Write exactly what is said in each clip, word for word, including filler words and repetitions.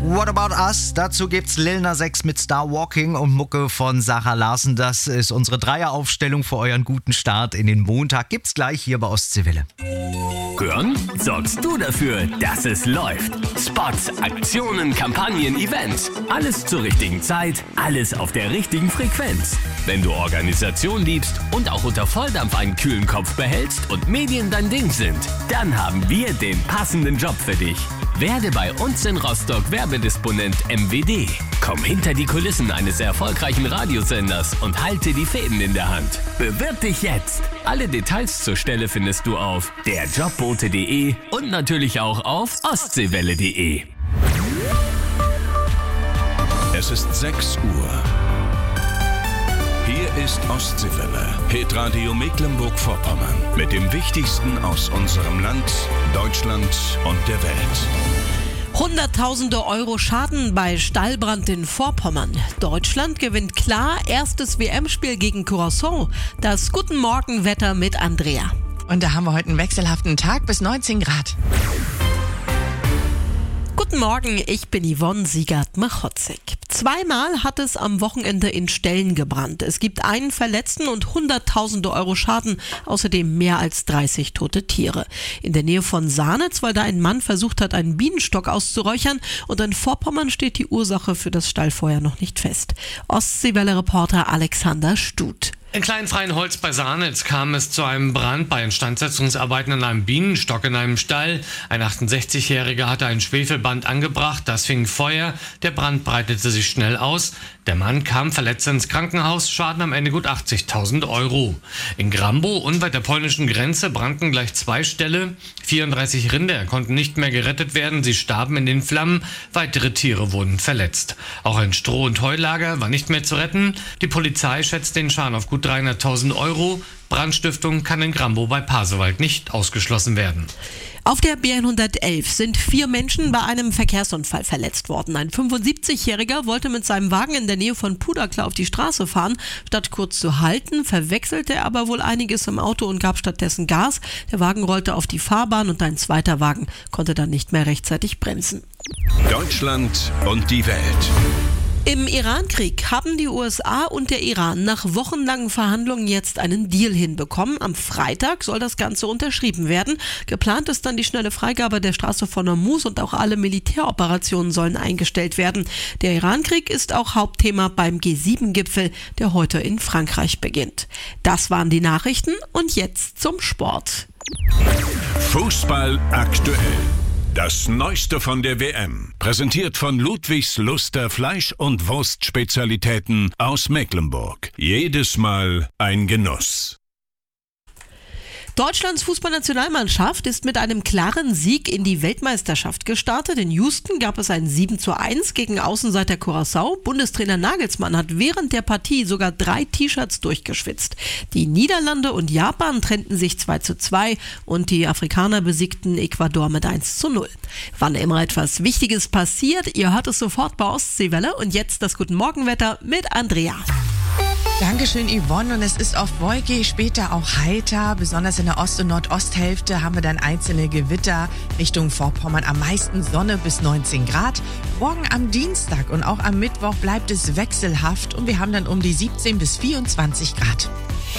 What About Us? Dazu gibt's Lil Nas X mit Star Walking und Mucke von Sarah Larsen. Das ist unsere Dreieraufstellung für euren guten Start in den Montag. Gibt's gleich hier bei Ostseewelle. Hören sorgst du dafür, dass es läuft. Spots, Aktionen, Kampagnen, Events. Alles zur richtigen Zeit, alles auf der richtigen Frequenz. Wenn du Organisation liebst und auch unter Volldampf einen kühlen Kopf behältst und Medien dein Ding sind, dann haben wir den passenden Job für dich. Werde bei uns in Rostock Werbedisponent M W D. Komm hinter die Kulissen eines erfolgreichen Radiosenders und halte die Fäden in der Hand. Bewirb dich jetzt. Alle Details zur Stelle findest du auf der jobbote punkt de und natürlich auch auf ostseewelle punkt de. Es ist sechs Uhr. Hier ist Ostseewelle, Hitradio Mecklenburg-Vorpommern. Mit dem Wichtigsten aus unserem Land, Deutschland und der Welt. Hunderttausende Euro Schaden bei Stallbrand in Vorpommern. Deutschland gewinnt klar erstes W M-Spiel gegen Curaçao. Das Guten Morgen-Wetter mit Andrea. Und da haben wir heute einen wechselhaften Tag bis neunzehn Grad. Guten Morgen, ich bin Yvonne Siegert-Machotzek. Zweimal hat es am Wochenende in Ställen gebrannt. Es gibt einen Verletzten und hunderttausende Euro Schaden, außerdem mehr als dreißig tote Tiere. In der Nähe von Sahnitz, weil da ein Mann versucht hat, einen Bienenstock auszuräuchern, und in Vorpommern steht die Ursache für das Stallfeuer noch nicht fest. Ostseewelle-Reporter Alexander Stut. In Kleinfreienholz bei Sahnitz kam es zu einem Brand bei Instandsetzungsarbeiten an einem Bienenstock in einem Stall. Ein achtundsechzigjähriger hatte ein Schwefelband angebracht, das fing Feuer, der Brand breitete sich schnell aus. Der Mann kam verletzt ins Krankenhaus, Schaden am Ende gut achtzigtausend Euro. In Grambow, unweit der polnischen Grenze, brannten gleich zwei Ställe. vierunddreißig Rinder konnten nicht mehr gerettet werden, sie starben in den Flammen, weitere Tiere wurden verletzt. Auch ein Stroh- und Heulager war nicht mehr zu retten. Die Polizei schätzt den Schaden auf gut dreihunderttausend Euro. Brandstiftung kann in Grambow bei Pasewalk nicht ausgeschlossen werden. Auf der B hundertelf sind vier Menschen bei einem Verkehrsunfall verletzt worden. Ein fünfundsiebzigjähriger wollte mit seinem Wagen in der Nähe von Puderkla auf die Straße fahren. Statt kurz zu halten, verwechselte er aber wohl einiges im Auto und gab stattdessen Gas. Der Wagen rollte auf die Fahrbahn und ein zweiter Wagen konnte dann nicht mehr rechtzeitig bremsen. Deutschland und die Welt. Im Irankrieg haben die U S A und der Iran nach wochenlangen Verhandlungen jetzt einen Deal hinbekommen. Am Freitag soll das Ganze unterschrieben werden. Geplant ist dann die schnelle Freigabe der Straße von Hormuz und auch alle Militäroperationen sollen eingestellt werden. Der Irankrieg ist auch Hauptthema beim G sieben Gipfel, der heute in Frankreich beginnt. Das waren die Nachrichten und jetzt zum Sport. Fußball aktuell. Das Neueste von der W M, präsentiert von Ludwigs Luster Fleisch- und Wurstspezialitäten aus Mecklenburg. Jedes Mal ein Genuss. Deutschlands Fußballnationalmannschaft ist mit einem klaren Sieg in die Weltmeisterschaft gestartet. In Houston gab es ein sieben zu eins gegen Außenseiter Curaçao. Bundestrainer Nagelsmann hat während der Partie sogar drei T-Shirts durchgeschwitzt. Die Niederlande und Japan trennten sich zwei zu zwei und die Afrikaner besiegten Ecuador mit eins zu null. Wann immer etwas Wichtiges passiert, ihr hört es sofort bei Ostseewelle. Und jetzt das Guten Morgenwetter mit Andrea. Dankeschön, Yvonne. Und es ist oft wolkig, später auch heiter. Besonders in der Ost- und Nordosthälfte haben wir dann einzelne Gewitter. Richtung Vorpommern am meisten Sonne bis neunzehn Grad. Morgen am Dienstag und auch am Mittwoch bleibt es wechselhaft und wir haben dann um die siebzehn bis vierundzwanzig Grad.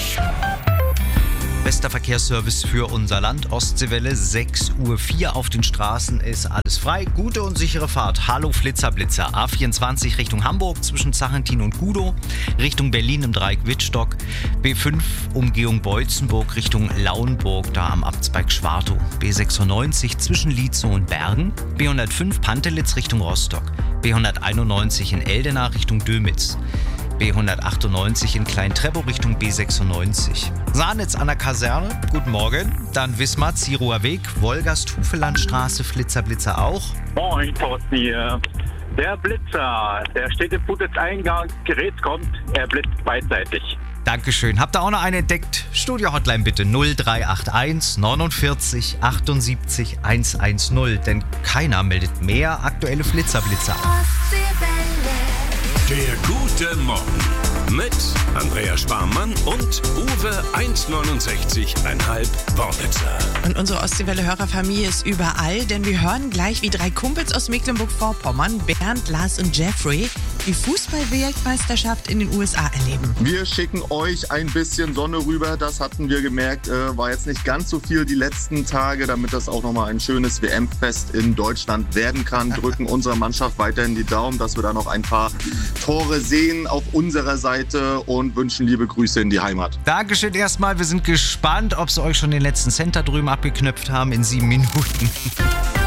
Bester Verkehrsservice für unser Land, Ostseewelle, sechs Uhr vier auf den Straßen ist alles frei. Gute und sichere Fahrt. Hallo Flitzer Blitzer. A vierundzwanzig Richtung Hamburg zwischen Zachentin und Gudow. Richtung Berlin im Dreieck Wittstock. B fünf Umgehung Beutzenburg Richtung Lauenburg, da am Abzweig Schwartow. B sechsundneunzig zwischen Lietzow und Bergen. B hundertfünf Pantelitz Richtung Rostock. B hunderteinundneunzig in Eldena Richtung Dömitz. B hundertachtundneunzig in Klein-Treppow Richtung B sechsundneunzig. Sahnitz an der Kaserne, guten Morgen. Dann Wismar, Zierower Weg, Wolgast-Hufelandstraße, Flitzer Blitzer auch. Moin, Thorsten hier. Der Blitzer, der steht im Futters-Eingang, Gerät kommt, er blitzt beidseitig. Dankeschön. Habt ihr auch noch einen entdeckt? Studio-Hotline bitte null drei acht eins neunundvierzig achtundsiebzig hundertzehn, denn keiner meldet mehr aktuelle Flitzer Blitzer an. Der gute Morgen. Mit Andrea Sparmann und Uwe eins neunundsechzig Komma fünf Worbitzer. Und unsere Ostseewelle-Hörerfamilie ist überall, denn wir hören gleich, wie drei Kumpels aus Mecklenburg-Vorpommern, Bernd, Lars und Jeffrey, die Fußball-Weltmeisterschaft in den U S A erleben. Wir schicken euch ein bisschen Sonne rüber, das hatten wir gemerkt, äh, war jetzt nicht ganz so viel die letzten Tage, damit das auch nochmal ein schönes W M-Fest in Deutschland werden kann. Drücken unserer Mannschaft weiterhin die Daumen, dass wir da noch ein paar Tore sehen auf unserer Seite und wünschen liebe Grüße in die Heimat. Dankeschön erstmal, wir sind gespannt, ob sie euch schon den letzten Cent da drüben abgeknöpft haben in sieben Minuten.